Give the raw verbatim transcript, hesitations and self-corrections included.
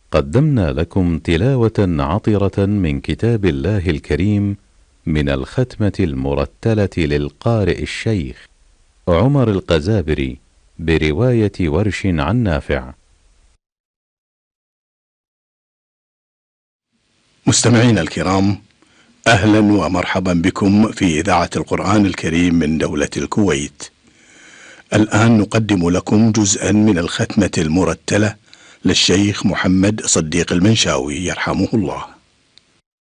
قدمنا لكم تلاوة عطرة من كتاب الله الكريم من الختمة المرتلة للقارئ الشيخ عمر القزابري برواية ورش عن نافع. مستمعينا الكرام، أهلا ومرحبا بكم في إذاعة القرآن الكريم من دولة الكويت. الآن نقدم لكم جزءا من الختمة المرتلة للشيخ محمد صديق المنشاوي يرحمه الله.